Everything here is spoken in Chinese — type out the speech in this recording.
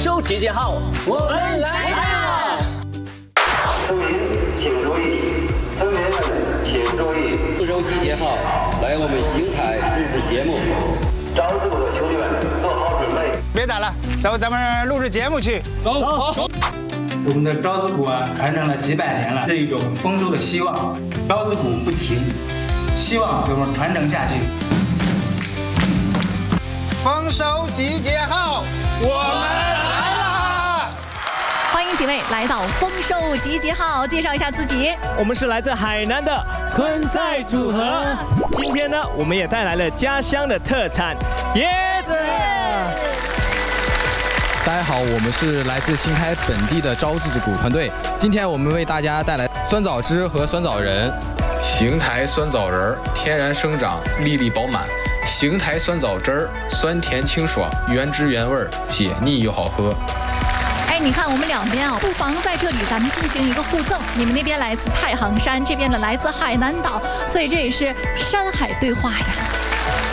收集结号，我们来啦！ 村民请注意，村民们请注意， 丰收集结号，来我们邢台录制节目。 招致部的兄弟们做好准备。 别打了，走，咱们录制节目去。走。 我们的招子鼓啊，传承了几百年了，是一种丰收的希望。招子鼓不停，希望给我们传承下去。 丰收集结号，我们来啦！ 欢迎几位来到丰收集结号，介绍一下自己。 我们是来自海南的昆赛组合，今天呢，我们也带来了家乡的特产椰子。 大家好，我们是来自邢台本地的招致鼓团队。今天我们为大家带来酸枣汁和酸枣仁。 邢台酸枣仁天然生长，粒粒饱满。邢台酸枣汁儿酸甜清爽，原汁原味，解腻又好喝。 哎，你看我们两边啊，不妨在这里咱们进行一个互赠。你们那边来自太行山，这边呢来自海南岛，所以这也是山海对话呀。